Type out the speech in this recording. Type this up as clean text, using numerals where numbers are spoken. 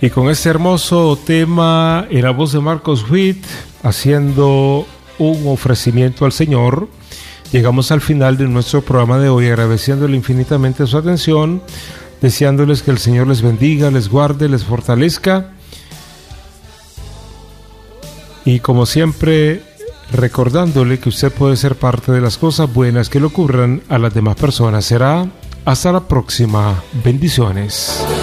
Y con este hermoso tema en la voz de Marcos Witt, haciendo un ofrecimiento al Señor, llegamos al final de nuestro programa de hoy, agradeciéndole infinitamente su atención, deseándoles que el Señor les bendiga, les guarde, les fortalezca. Y como siempre, recordándole que usted puede ser parte de las cosas buenas que le ocurran a las demás personas. Será hasta la próxima. Bendiciones.